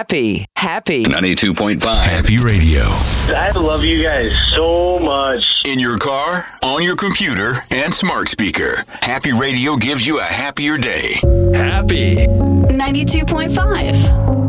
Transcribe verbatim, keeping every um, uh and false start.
Happy, happy. ninety-two point five Happy Radio. I love you guys so much. In your car, on your computer, and smart speaker. Happy Radio gives you a happier day. Happy ninety-two point five